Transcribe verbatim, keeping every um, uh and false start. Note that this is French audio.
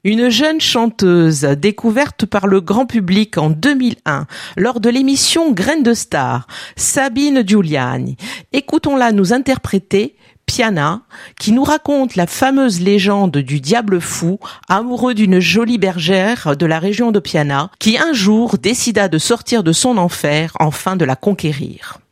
Une jeune chanteuse découverte par le grand public en deux mille un lors de l'émission Graines de Star, Sabine Giuliani. Écoutons-la nous interpréter Piana, qui nous raconte la fameuse légende du diable fou, amoureux d'une jolie bergère de la région de Piana, qui un jour décida de sortir de son enfer afin de la conquérir.